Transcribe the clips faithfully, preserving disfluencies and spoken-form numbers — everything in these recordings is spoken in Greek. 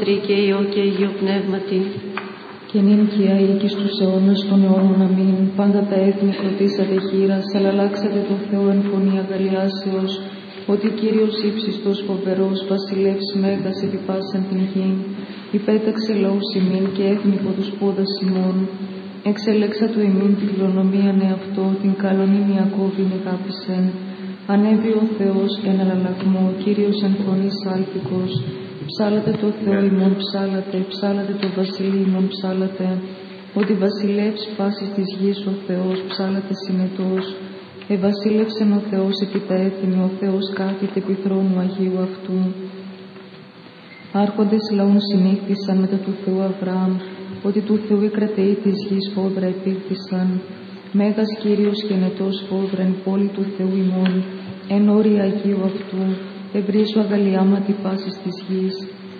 Τρί και Υιό και Αγίου Πνεύματι. Και νυν και αεί και στους αιώνας των αιώνων αμήν. Πάντα τα έθνη κρατήσατε χείρας, αλλά αλλάξατε το Θεό εν φωνή αγαλιάσεως, ότι Κύριος ύψιστος φοβερός, βασιλεύς μέγας επί πάσαν την γην, υπέταξε λαούς ημίν και έθνη από τους πόδας ημών. Εξελέξα του ημίν την κληρονομίαν εαυτό, την καλονήν Ιακώβην εγάπησεν. Ανέβη ο Θεός εν αλλαλαγμό, Κύριος εν φωνής άλπικος. Ψάλατε το Θεό ημών, ψάλατε, ψάλατε το βασιλεί ημών, ψάλατε. Ότι βασιλεύς πάσης της γης ο Θεός, ψάλατε συνετός. Ευασίλευσεν ο Θεός επί τα έθνη, ο Θεός κάθεται επί θρόνου Αγίου αυτού. Άρχοντες λαούν συνήχθησαν μετά του Θεού Αβραάμ, ότι του Θεού οι κρατεοί της γης φόδρα επήλθησαν. Μέγας Κύριος και νετός φόδρα εν πόλη του Θεού ημών, εν όρη Αγίου αυτού, ευρύσου αγαλιάματι πάσης της γης.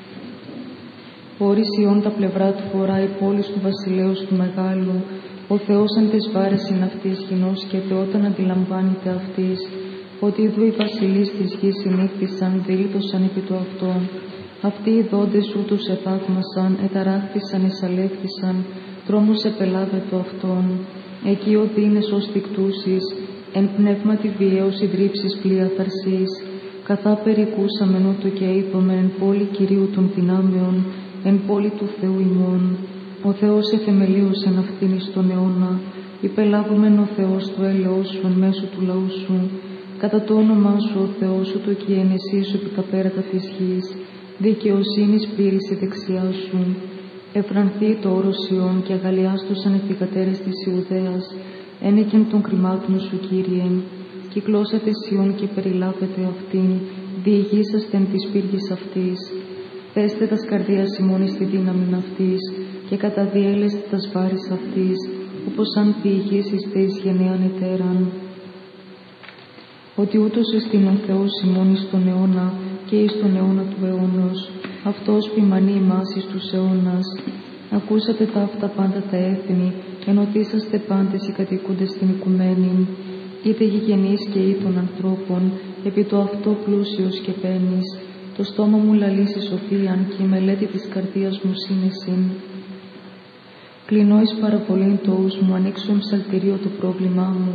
Όρης Ιών τα πλευρά του φορά, η πόλης του βασιλέως του μεγάλου, ο Θεός εν τες βάρες είναι αυτής γινώσκεται όταν αντιλαμβάνεται αυτής, ότι ειδού οι βασιλείς της γης συνήχθησαν, δήλτωσαν επί του αυτόν. Αυτοί οι δόντες ούτους εθαύμασαν, εταράχθησαν, εσαλεύθησαν, τρόμους επελάβε το αυτόν. Εκεί ο δίνες ως δικτούσεις, εν πνεύματι βιαίως ιδρύψεις πλοία θαρσής. Καθά περικούσαμεν ούτω και είπαμεν εν πόλη Κυρίου των δυνάμεων, εν πόλη του Θεού ημών. Ο Θεός εθεμελίωσεν αυτήν εις τον αιώνα, υπελάβομεν ο Θεός του έλεος σου εν μέσω του λαού σου. Κατά το όνομά σου ο Θεός σου το και η ενεσή σου επί τα πέρατα της γης, δικαιοσύνης πλήρης η δεξιά σου. Εφρανθεί το όρος Ιών και αγαλιάστοσαν οι θυγατέρες της Ιουδαίας, ένεκεν των κρυμάτων σου Κύριε. Κυκλώσατε Σιών και περιλάβετε αυτήν, διηγήσαστε εν της πύργης αυτής. Θέστε τας καρδίας ημών εις τη δύναμη αυτής και καταδιέλεστε τας βάρης αυτής, όπως αν διηγήσεστε εις γενεάν ετέραν. Ότι ούτως εστίν ο Θεός ημών εις τον αιώνα και εις τον αιώνα του αιώνος, αυτός ποιμανεί ημάς εις τους αιώνας. Ακούσατε τα αυτά πάντα τα έθνη, ενωτήσαστε πάντες οι κατοικούντες στην οικουμένη. Είτε γηγενείς και ή των ανθρώπων, επί το αυτό πλούσιος και παίρνεις. Το στόμα μου λαλήσει σοφίαν και η μελέτη της καρδίας μου σύνεσιν. Κλεινώ εις παραπολύν τόους μου, ανοίξω εν ψαλτηρίο το πρόβλημά μου.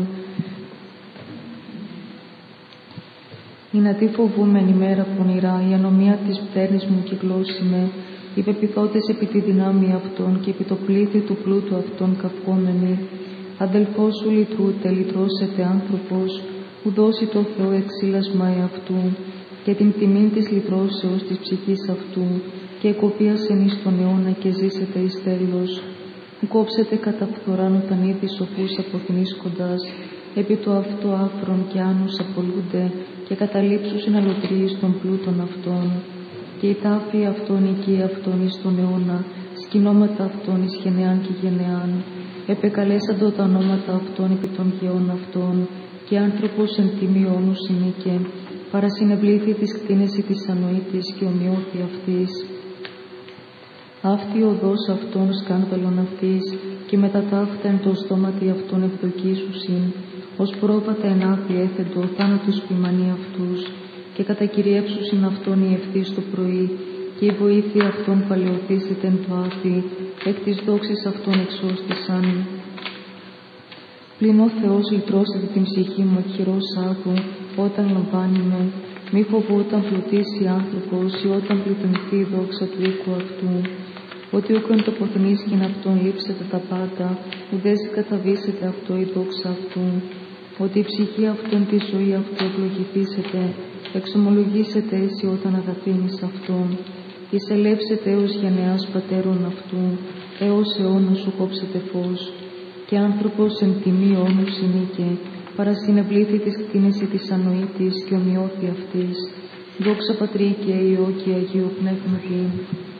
Η να τι φοβούμενη μέρα πονηρά, η ανομία της πτέρνης μου κυκλώσιμε, οι πεποιθώτες επί τη δυνάμει αυτών και επί το πλήθη του πλούτου αυτών καυκόμενοι. Αδελφός σου λυτρούτε, λυτρώσετε άνθρωπος, που δώσει το Θεό εξήλασμα εαυτού, και την τιμήν της λυτρώσεως της ψυχής αυτού, και εκοπίασεν εις τον αιώνα και ζήσετε εις τέλος. Κόψετε κατά φθοράν όταν ήδη σοφούς αποθνίσκοντας, επί το αυτό άφρον και άνους απολούνται, και καταλήψους συναλλοτρίες των πλούτων αυτών. Και η τάφη αυτών οικία αυτών εις τον αιώνα, σκηνώματα αυτών εις γενεάν και γενεάν. Επεκαλέσαντο τα ονόματα αυτών επί των γεών αυτών, και άνθρωπος εν τιμή όνους συνήκε, παρασυνευλήθη της κτίνεση της ανοήτης και ομοιώθη αυτής. Αυτή οδός αυτών σκάνδαλον αυτής, και μετά ταύτα εν το στόματι αυτών ευδοκίσουσιν, ως πρόβατα εν άθη έθεντο θάνατος ποιμανή αυτούς, και κατακυριεύσουσιν αυτών οι ευθύς το πρωί, και η βοήθεια αυτών παλαιοθήσεται εν το άθη, εκ της δόξης αυτών εξώστησαν. Πλην ο Θεός λυτρώσετε την ψυχή μου εκχειρός άκου, όταν λαμβάνει με, μη φοβού όταν πλουτίσει άνθρωπος ή όταν πληθυνθεί η δόξα του οίκου αυτού. Ότι ούκον τοποθνίσκην αυτόν λείψετε τα πάντα, ουδές καταβήσετε αυτό η δόξα αυτού. Ότι η ψυχή αυτόν τη ζωή αυτού ευλογηθήσετε, εξομολογήσετε εσύ όταν αγαθύνεις αυτόν. Εισελεύσετε έως γενεάς πατέρων αυτού, έως αιώνος σου κόψετε φως. Και άνθρωπος εν τιμή όνου συνήκε, παρασυνευλήθη της κτίνεση της ανοήτης και ομοιώθη αυτής. Δόξα Πατρί και Υιό και Αγίου Πνεύματι.